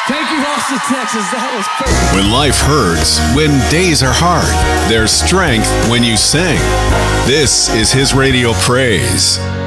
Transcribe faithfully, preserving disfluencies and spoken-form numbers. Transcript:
Thank you, Austin, Texas. That was perfect. When life hurts, when days are hard, there's strength when you sing. This is his radio praise.